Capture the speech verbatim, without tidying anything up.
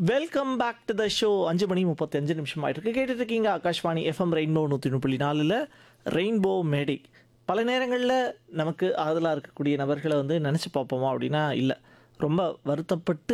Welcome back to the show. அஞ்சு மணி முப்பத்தி அஞ்சு நிமிஷம் ஆயிட்டு இருக்கு. கேட்டுட்டு இருக்கீங்க ஆகாஷ்வாணி எஃப்எம் ரெயின்போ நூற்றி ஒன்று புள்ளி நாலில் ரெயின்போ மேடை. பல நேரங்களில் நமக்கு ஆறுதலாக இருக்கக்கூடிய நபர்களை வந்து நினச்சி பார்ப்போமா அப்படின்னா இல்லை. ரொம்ப வருத்தப்பட்டு